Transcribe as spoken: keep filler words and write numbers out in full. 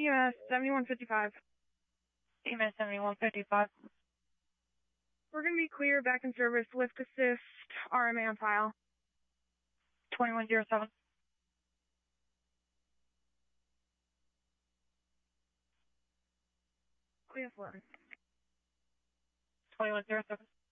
E M S seventy-one fifty-five. E M S seventy-one fifty-five. We're going to be clear, back in service, lift assist, R M A on file. twenty-one oh seven. Yes, eleven. twenty-one oh seven.